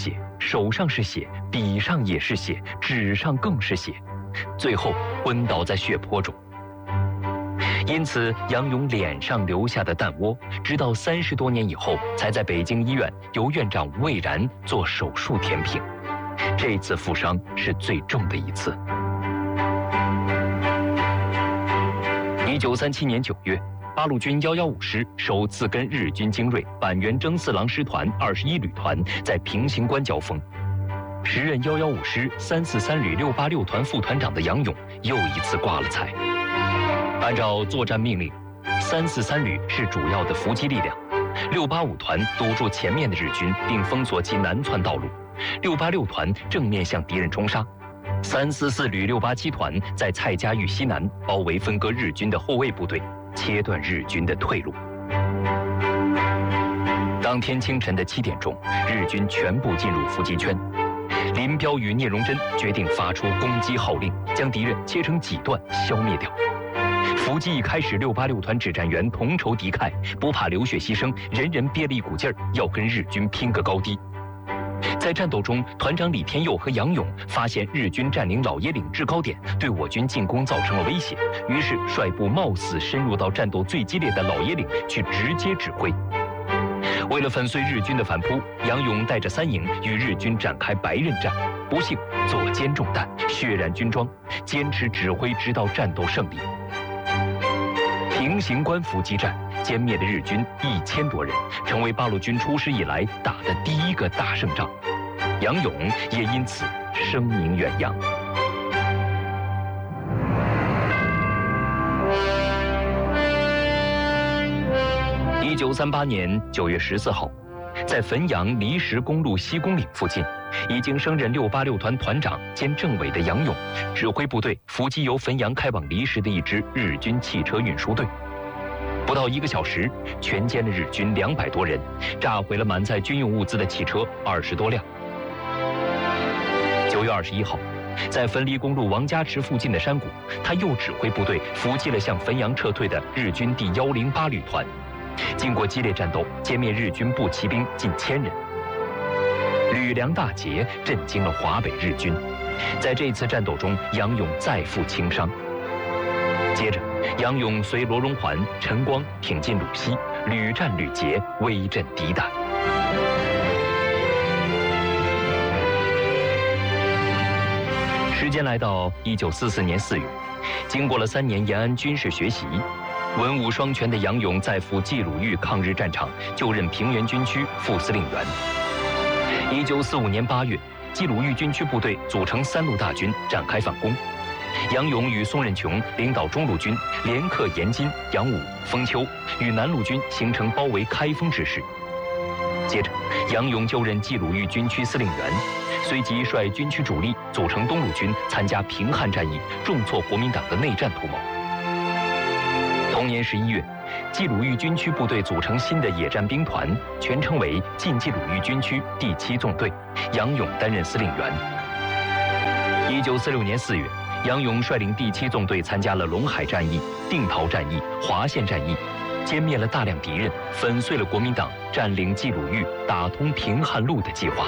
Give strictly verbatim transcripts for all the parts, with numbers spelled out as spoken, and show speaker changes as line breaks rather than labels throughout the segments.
血，手上是血，笔上也是血，纸上更是血，最后昏倒在血泊中。因此，杨勇脸上留下的弹窝，直到三十多年以后，才在北京医院由院长吴蔚然做手术填平。这次负伤是最重的一次。一九三七年九月，八路军一一五师首次跟日军精锐板垣征四郎师团二十一旅团在平型关交锋。时任一一五师三四三旅六八六团副团长的杨勇又一次挂了彩。按照作战命令，三四三旅是主要的伏击力量，六八五团堵住前面的日军，并封锁其南窜道路，六八六团正面向敌人冲杀，三四四旅六八七团在蔡家峪西南包围分割日军的后卫部队，切断日军的退路。当天清晨的七点钟，日军全部进入伏击圈。林彪与聂荣臻决定发出攻击号令，将敌人切成几段消灭掉。伏击一开始，六八六团指战员同仇敌忾，不怕流血牺牲，人人憋了一股劲儿，要跟日军拼个高低。在战斗中，团长李天佑和杨勇发现日军占领老爷岭制高点，对我军进攻造成了威胁，于是率部冒死深入到战斗最激烈的老爷岭去直接指挥。为了粉碎日军的反扑，杨勇带着三营与日军展开白刃战，不幸左肩中弹，血染军装，坚持指挥直到战斗胜利。平型关伏击战歼灭了日军一千多人，成为八路军出师以来打的第一个大胜仗。杨勇也因此声名远扬。一九三八年九月十四号，在汾阳离石公路西宫岭附近，已经升任六八六团团长兼政委的杨勇，指挥部队伏击由汾阳开往离石的一支日军汽车运输队。不到一个小时，全歼了日军两百多人，炸毁了满载军用物资的汽车二十多辆。九月二十一号，在汾黎公路王家池附近的山谷，他又指挥部队伏击了向汾阳撤退的日军第一零八旅团。经过激烈战斗，歼灭日军步骑兵近千人，吕梁大捷震惊了华北日军。在这次战斗中，杨勇再负轻伤。接着，杨勇随罗荣桓、陈光挺进鲁西，屡战屡捷，威震敌胆。时间来到一九四四年四月，经过了三年延安军事学习，文武双全的杨勇再赴冀鲁豫抗日战场，就任平原军区副司令员。一九四五年八月，冀鲁豫军区部队组成三路大军展开反攻。杨勇与宋任穷领导中路军连克延津、杨武、丰丘，与南路军形成包围开封之势。接着，杨勇就任冀鲁豫军区司令员，随即率军区主力组成东路军，参加平汉战役，重挫国民党的内战图谋。同年十一月，冀鲁豫军区部队组成新的野战兵团，全称为晋冀鲁豫军区第七纵队，杨勇担任司令员。一九四六年四月，杨勇率领第七纵队参加了陇海战役、定陶战役、华县战役，歼灭了大量敌人，粉碎了国民党占领冀鲁豫、打通平汉路的计划。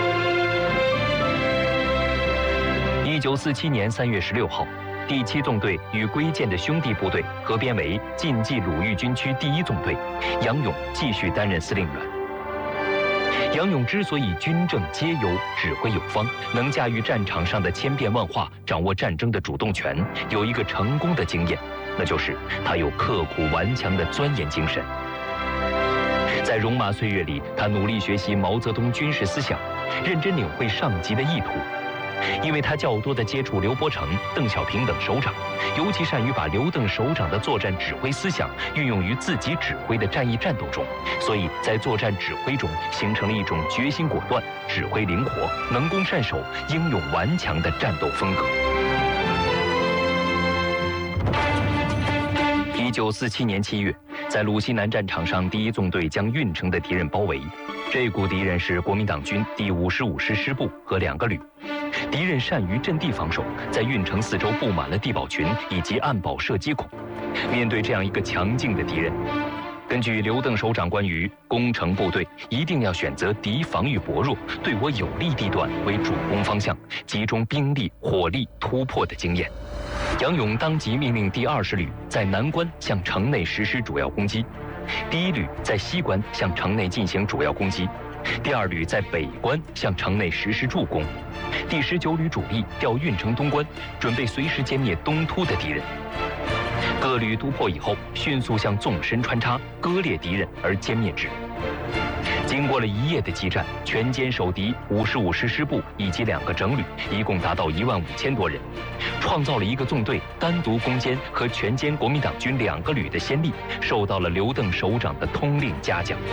一九四七年三月十六号，第七纵队与归建的兄弟部队合编为晋冀鲁豫军区第一纵队，杨勇继续担任司令员。杨勇之所以军政皆优、指挥有方，能驾驭战场上的千变万化，掌握战争的主动权，有一个成功的经验，那就是他有刻苦顽强的钻研精神。在戎马岁月里，他努力学习毛泽东军事思想，认真领会上级的意图。因为他较多地接触刘伯承、邓小平等首长，尤其善于把刘邓首长的作战指挥思想运用于自己指挥的战役战斗中，所以在作战指挥中形成了一种决心果断、指挥灵活、能攻善守、英勇顽强的战斗风格。一九四七年七月，在鲁西南战场上，第一纵队将运城的敌人包围，这股敌人是国民党军第五十五师师部和两个旅。敌人善于阵地防守，在运城四周布满了地堡群以及暗堡射击孔。面对这样一个强劲的敌人， 根据刘邓首长关于攻城部队一定要选择敌防御薄弱、对我有利地段为主攻方向，集中兵力、火力突破的经验，杨勇当即命令第二十旅在南关向城内实施主要攻击，第一旅在西关向城内进行主要攻击，第二旅在北关向城内实施助攻，第十九旅主力调运城东关，准备随时歼灭东突的敌人。各旅突破以后，迅速向纵深穿插，割裂敌人而歼灭之。经过了一夜的激战，全歼守敌五十五师师部以及两个整旅，一共达到一万五千多人，创造了一个纵队单独攻坚和全歼国民党军两个旅的先例，受到了刘邓首长的通令嘉奖。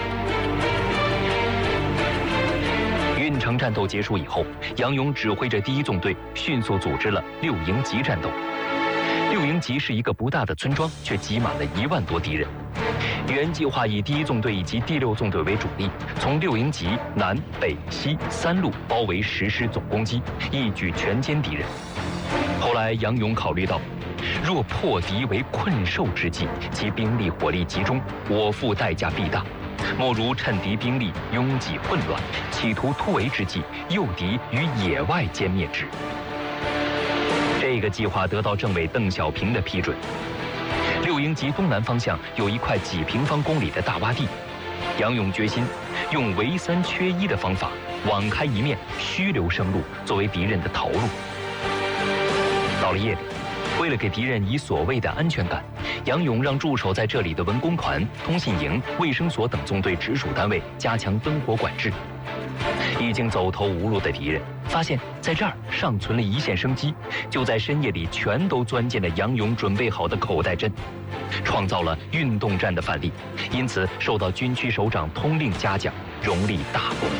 运城战斗结束以后，杨勇指挥着第一纵队迅速组织了六营集战斗。六营集是一个不大的村庄，却挤满了一万多敌人。原计划以第一纵队以及第六纵队为主力，从六营集南北西三路包围实施总攻击，一举全歼敌人。后来杨勇考虑到，若破敌为困兽之计，其兵力火力集中，我负代价必大，莫如趁敌兵力拥挤混乱，企图突围之际，诱敌于野外歼灭之。这个计划得到政委邓小平的批准。六营集东南方向有一块几平方公里的大洼地，杨勇决心用围三缺一的方法，网开一面，虚留生路，作为敌人的逃路。到了夜里，为了给敌人以所谓的安全感，杨勇让驻守在这里的文工团、通信营、卫生所等纵队直属单位加强灯火管制。已经走投无路的敌人发现在这儿尚存了一线生机，就在深夜里全都钻进了杨勇准备好的口袋阵，创造了运动战的范例，因此受到军区首长通令嘉奖，荣立大功。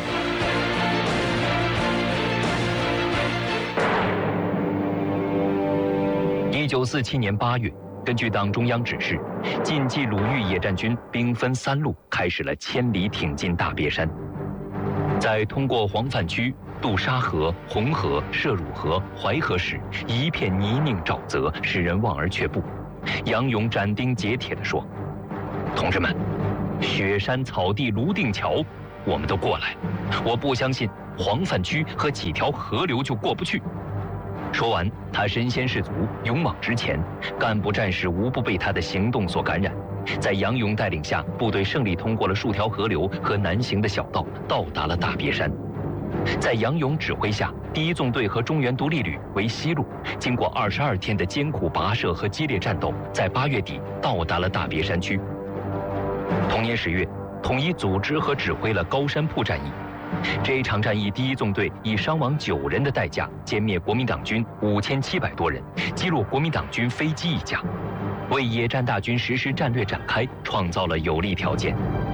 一九四七年八月，根据党中央指示，晋冀鲁豫野战军兵分三路，开始了千里挺进大别山。在通过黄泛区、渡沙河、红河、涉汝河、淮河时，一片泥泞沼泽，使人望而却步。杨勇斩钉截铁地说：“同志们，雪山草地泸定桥，我们都过来，我不相信黄泛区和几条河流就过不去。”说完，他身先士卒，勇往直前，干部战士无不被他的行动所感染。在杨勇带领下，部队胜利通过了数条河流和难行的小道，到达了大别山。在杨勇指挥下，第一纵队和中原独立旅为西路，经过二十二天的艰苦跋涉和激烈战斗，在八月底到达了大别山区。同年十月，统一组织和指挥了高山铺战役。这一场战役，第一纵队以伤亡九人的代价歼灭国民党军五千七百多人，击落国民党军飞机一架，为野战大军实施战略展开创造了有利条件。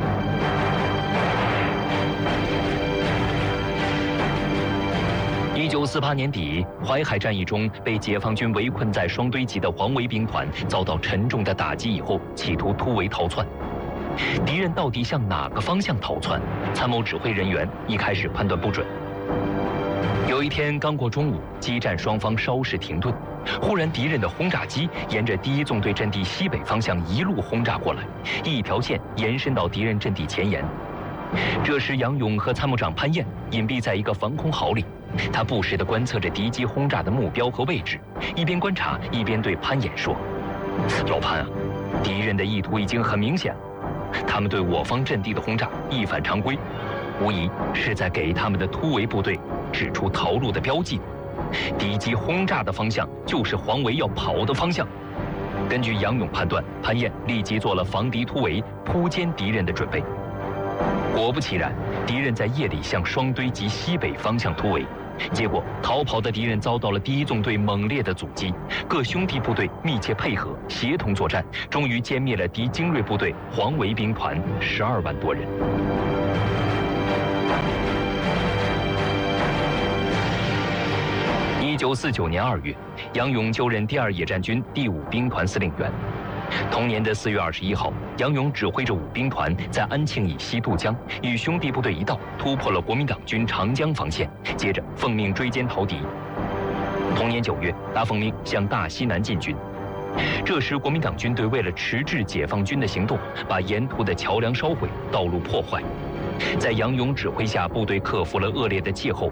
一九四八年底，淮海战役中被解放军围困在双堆集的黄维兵团遭到沉重的打击以后，企图突围逃窜。敌人到底向哪个方向逃窜？参谋指挥人员一开始判断不准。有一天刚过中午，激战双方稍事停顿，忽然敌人的轰炸机沿着第一纵队阵地西北方向一路轰炸过来，一条线延伸到敌人阵地前沿。这时杨勇和参谋长潘燕隐蔽在一个防空壕里，他不时地观测着敌机轰炸的目标和位置，一边观察一边对潘燕说：“老潘啊，敌人的意图已经很明显了。他们对我方阵地的轰炸一反常规，无疑是在给他们的突围部队指出逃路的标记。敌机轰炸的方向就是黄维要跑的方向。”根据杨勇判断，潘燕立即做了防敌突围、扑歼敌人的准备。果不其然，敌人在夜里向双堆及西北方向突围，结果逃跑的敌人遭到了第一纵队猛烈的阻击，各兄弟部队密切配合，协同作战，终于歼灭了敌精锐部队黄维兵团十二万多人。一九四九年二月，杨勇就任第二野战军第五兵团司令员。同年的四月二十一号，杨勇指挥着五兵团在安庆以西渡江，与兄弟部队一道突破了国民党军长江防线，接着奉命追歼逃敌。同年九月，他奉命向大西南进军。 这时，国民党军队为了迟滞解放军的行动，把沿途的桥梁烧毁，道路破坏。在杨勇指挥下，部队克服了恶劣的气候，